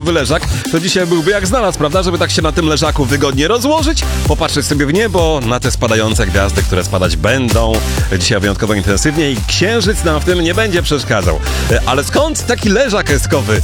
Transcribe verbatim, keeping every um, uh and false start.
eskowy leżak, to dzisiaj byłby jak znalazł, prawda? Żeby tak się na tym leżaku wygodnie rozłożyć, popatrzeć sobie w niebo, na te spadające gwiazdy, które spadać będą dzisiaj wyjątkowo intensywnie i księżyc nam w tym nie będzie przeszkadzał. Ale skąd taki leżak eskowy?